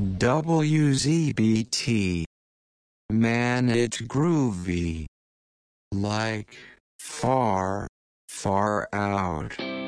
WZBT. Man, it's groovy. Like, far, far out.